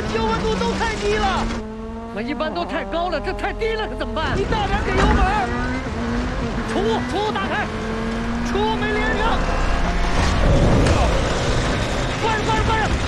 油温度都太低了。 我一般都太高了，这太低了，可怎么办？ 你大点给油门。 储物打开。